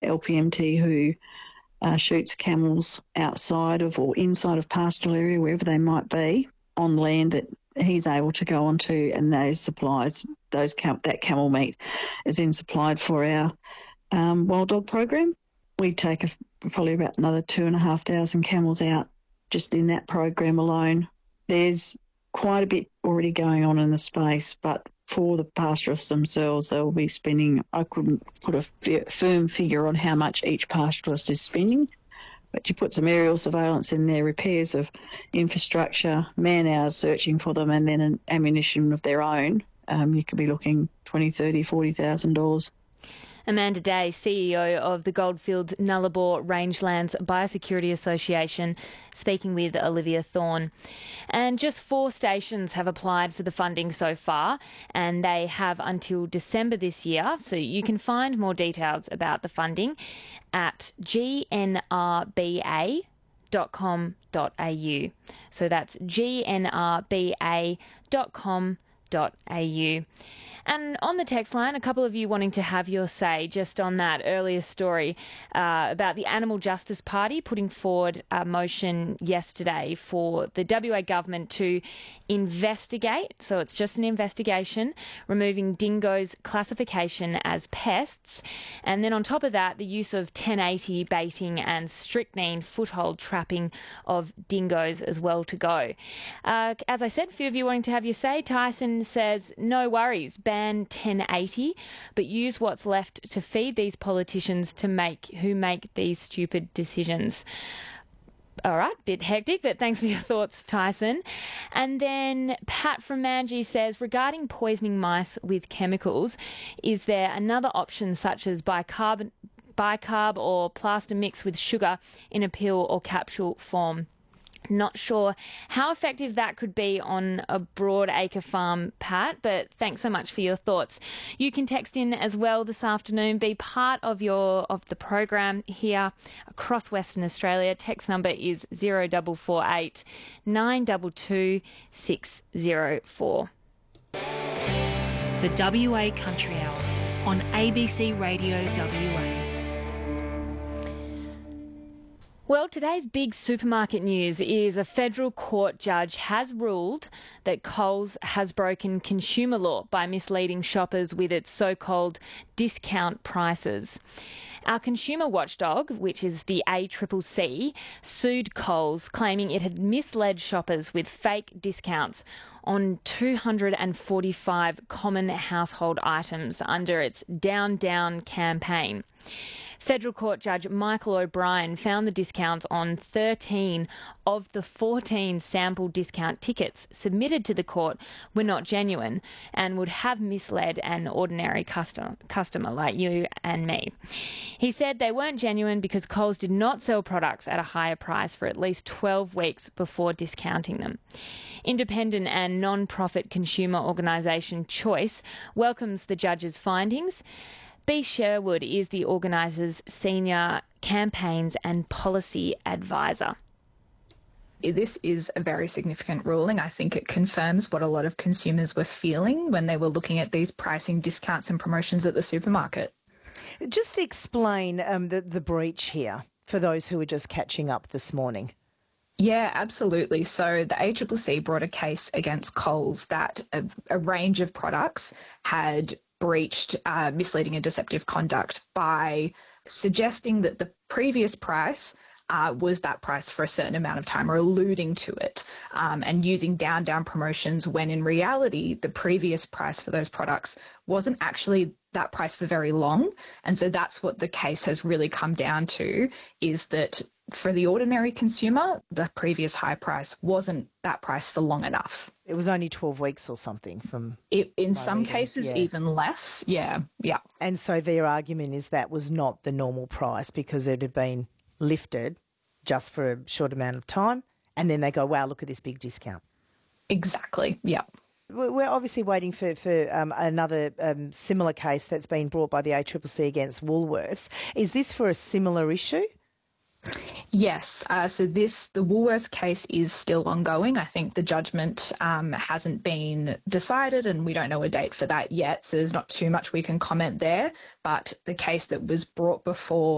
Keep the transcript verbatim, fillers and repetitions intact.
L P M T who uh, shoots camels outside of or inside of pastoral area, wherever they might be, on land that he's able to go onto, and those supplies, those cam- that camel meat is then supplied for our um, wild dog program. We take a, probably about another two and a half thousand camels out just in that program alone. There's quite a bit already going on in the space, but for the pastoralists themselves, they'll be spending, I couldn't put a f- firm figure on how much each pastoralist is spending, but you put some aerial surveillance in there, repairs of infrastructure, man hours searching for them, and then an ammunition of their own, um, you could be looking twenty, thirty, forty thousand dollars. Amanda Day, C E O of the Goldfields Nullarbor Rangelands Biosecurity Association, speaking with Olivia Thorne. And just four stations have applied for the funding so far, and they have until December this year. So you can find more details about the funding at g n r b a dot com dot a u. So that's g n r b a dot com dot a u. And on the text line, a couple of you wanting to have your say just on that earlier story uh, about the Animal Justice Party putting forward a motion yesterday for the W A government to investigate, so it's just an investigation, removing dingoes' classification as pests, and then on top of that, the use of ten eighty baiting and strychnine foothold trapping of dingoes as well to go. Uh, as I said, a few of you wanting to have your say. Tyson says, no worries, ban ten eighty, but use what's left to feed these politicians to make who make these stupid decisions. All right, bit hectic, but thanks for your thoughts, Tyson. And then Pat from Manji says, regarding poisoning mice with chemicals, is there another option such as bicarb, bicarb or plaster mixed with sugar in a pill or capsule form? Not sure how effective that could be on a broad acre farm, Pat, but thanks so much for your thoughts. You can text in as well this afternoon, be part of your of the program here across Western Australia. Text number is zero four four eight nine two two six zero four. The W A Country Hour on A B C Radio W A. Well, today's big supermarket news is a federal court judge has ruled that Coles has broken consumer law by misleading shoppers with its so-called discount prices. Our consumer watchdog, which is the A C C C, sued Coles, claiming it had misled shoppers with fake discounts on two hundred forty-five common household items under its Down Down campaign. Federal Court Judge Michael O'Brien found the discounts on thirteen of the fourteen sample discount tickets submitted to the court were not genuine and would have misled an ordinary customer, customer like you and me. He said they weren't genuine because Coles did not sell products at a higher price for at least twelve weeks before discounting them. Independent and non-profit consumer organisation Choice welcomes the judge's findings. B. Sherwood is the organiser's senior campaigns and policy advisor. This is a very significant ruling. I think it confirms what a lot of consumers were feeling when they were looking at these pricing discounts and promotions at the supermarket. Just explain um, the, the breach here for those who are just catching up this morning. Yeah, absolutely. So the A C C C brought a case against Coles that a, a range of products had breached uh, misleading and deceptive conduct by suggesting that the previous price uh, was that price for a certain amount of time, or alluding to it, um, and using down down promotions when in reality the previous price for those products wasn't actually that price for very long. And so that's what the case has really come down to, is that for the ordinary consumer, the previous high price wasn't that price for long enough. It was only twelve weeks or something from... It, in some reading. cases, yeah. even less. Yeah, yeah. And so their argument is that was not the normal price because it had been lifted just for a short amount of time, and then they go, wow, look at this big discount. Exactly, yeah. We're obviously waiting for, for um, another um, similar case that's been brought by the A C C C against Woolworths. Is this for a similar issue? Yes. Uh, so this, the Woolworths case is still ongoing. I think the judgment um, hasn't been decided and we don't know a date for that yet. So there's not too much we can comment there. But the case that was brought before